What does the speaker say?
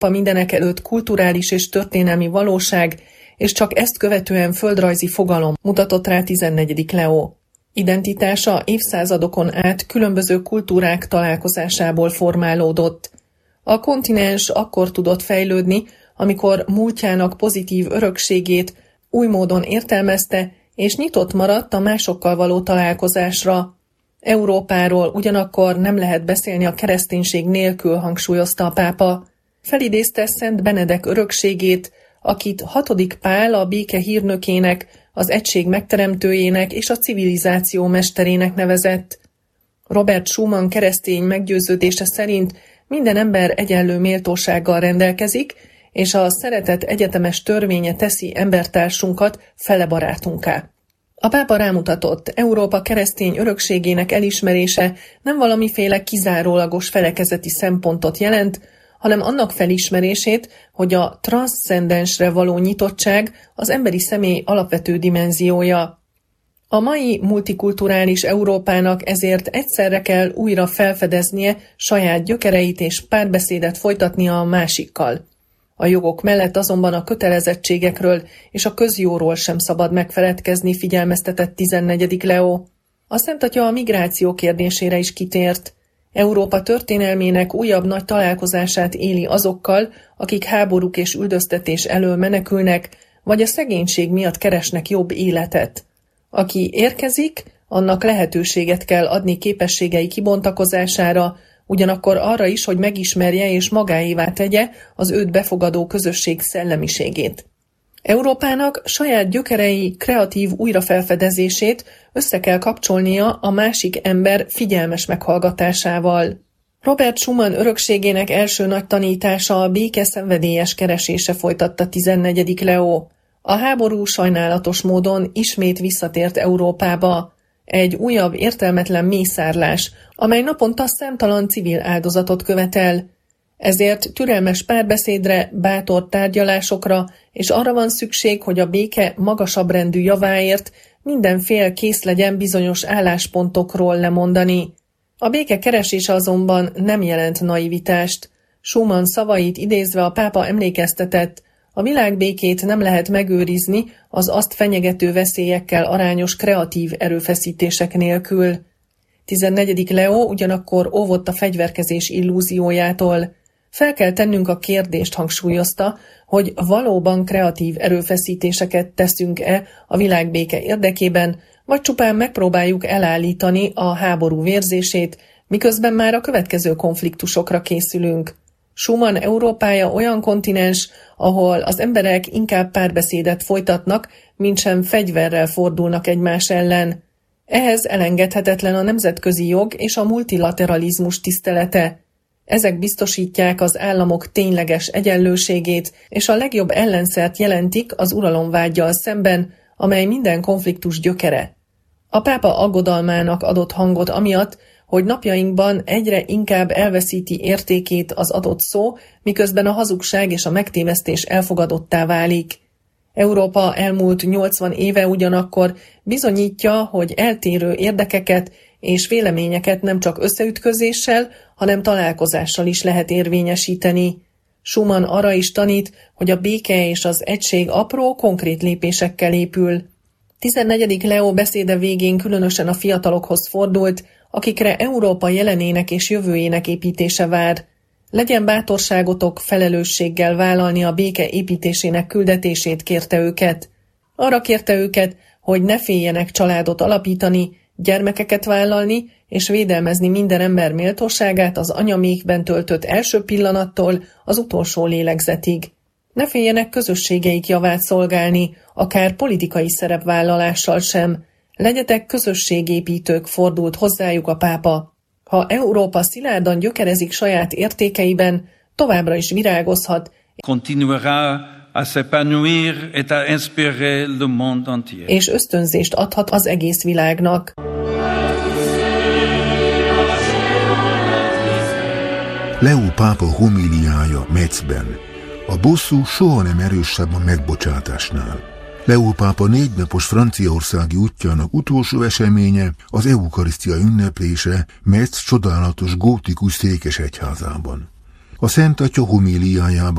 mindenekelőtt kulturális és történelmi valóság, és csak ezt követően földrajzi fogalom, mutatott rá 14. Leó. Identitása évszázadokon át különböző kultúrák találkozásából formálódott. A kontinens akkor tudott fejlődni, amikor múltjának pozitív örökségét új módon értelmezte, és nyitott maradt a másokkal való találkozásra. Európáról ugyanakkor nem lehet beszélni a kereszténység nélkül, hangsúlyozta a pápa. Felidézte Szent Benedek örökségét, akit 6. Pál a béke hírnökének, az egység megteremtőjének és a civilizáció mesterének nevezett. Robert Schuman keresztény meggyőződése szerint minden ember egyenlő méltósággal rendelkezik, és a szeretet egyetemes törvénye teszi embertársunkat fele barátunká. A pápa rámutatott, Európa keresztény örökségének elismerése nem valamiféle kizárólagos felekezeti szempontot jelent, hanem annak felismerését, hogy a transzcendensre való nyitottság az emberi személy alapvető dimenziója. A mai multikulturális Európának ezért egyszerre kell újra felfedeznie saját gyökereit és párbeszédet folytatnia a másikkal. A jogok mellett azonban a kötelezettségekről és a közjóról sem szabad megfeledkezni, figyelmeztetett 14. Leó. A Szent Atya a migráció kérdésére is kitért. Európa történelmének újabb nagy találkozását éli azokkal, akik háborúk és üldöztetés elől menekülnek, vagy a szegénység miatt keresnek jobb életet. Aki érkezik, annak lehetőséget kell adni képességei kibontakozására, ugyanakkor arra is, hogy megismerje és magáévá tegye az őt befogadó közösség szellemiségét. Európának saját gyökerei kreatív újrafelfedezését össze kell kapcsolnia a másik ember figyelmes meghallgatásával. Robert Schuman örökségének első nagy tanítása a béke szenvedélyes keresése, folytatta 14. Leó. A háború sajnálatos módon ismét visszatért Európába. Egy újabb értelmetlen mészárlás, amely naponta számtalan civil áldozatot követel. Ezért türelmes párbeszédre, bátor tárgyalásokra, és arra van szükség, hogy a béke magasabb rendű javáért minden fél kész legyen bizonyos álláspontokról lemondani. A béke keresése azonban nem jelent naivitást. Schuman szavait idézve a pápa emlékeztetett, a világbékét nem lehet megőrizni az azt fenyegető veszélyekkel arányos kreatív erőfeszítések nélkül. 14. Leó ugyanakkor óvott a fegyverkezés illúziójától. Fel kell tennünk a kérdést, hangsúlyozta, hogy valóban kreatív erőfeszítéseket teszünk-e a világbéke érdekében, vagy csupán megpróbáljuk elállítani a háború vérzését, miközben már a következő konfliktusokra készülünk. Schuman Európája olyan kontinens, ahol az emberek inkább párbeszédet folytatnak, mintsem fegyverrel fordulnak egymás ellen. Ehhez elengedhetetlen a nemzetközi jog és a multilateralizmus tisztelete. Ezek biztosítják az államok tényleges egyenlőségét, és a legjobb ellenszert jelentik az uralomvággyal szemben, amely minden konfliktus gyökere. A pápa aggodalmának adott hangot amiatt, hogy napjainkban egyre inkább elveszíti értékét az adott szó, miközben a hazugság és a megtévesztés elfogadottá válik. Európa elmúlt 80 éve ugyanakkor bizonyítja, hogy eltérő érdekeket és véleményeket nem csak összeütközéssel, hanem találkozással is lehet érvényesíteni. Schuman arra is tanít, hogy a béke és az egység apró, konkrét lépésekkel épül. 14. Leó beszéde végén különösen a fiatalokhoz fordult, akikre Európa jelenének és jövőjének építése vár. Legyen bátorságotok felelősséggel vállalni a béke építésének küldetését, kérte őket. Arra kérte őket, hogy ne féljenek családot alapítani, gyermekeket vállalni és védelmezni minden ember méltóságát az anyamékben töltött első pillanattól az utolsó lélegzetig. Ne féljenek közösségeik javát szolgálni, akár politikai szerepvállalással sem. Legyetek közösségépítők, fordult hozzájuk a pápa. Ha Európa szilárdan gyökerezik saját értékeiben, továbbra is virágozhat, continuera à s'épanouir et à inspirer le monde entier. És ösztönzést adhat az egész világnak. Leó pápa homíliája Metzben. A bosszú soha nem erősebb a megbocsátásnál. Leó pápa 4 napos franciaországi útjának utolsó eseménye az eukarisztia ünneplése Metz csodálatos gótikus székesegyházában. A Szent Atya homíliájában